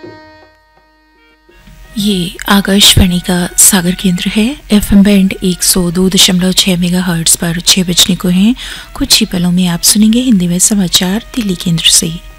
ये आकाशवाणी का सागर केंद्र है। एफएम बैंड 102.6 मेगाहर्ट्ज पर 6 बजने को हैं। कुछ ही पलों में आप सुनेंगे हिंदी में समाचार दिल्ली केंद्र से।